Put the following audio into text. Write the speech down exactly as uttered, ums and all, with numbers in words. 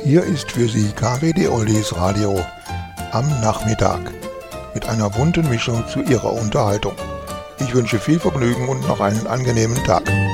Hier ist für Sie K W D Oldies Radio am Nachmittag mit einer bunten Mischung zu Ihrer Unterhaltung. Ich wünsche viel Vergnügen und noch einen angenehmen Tag.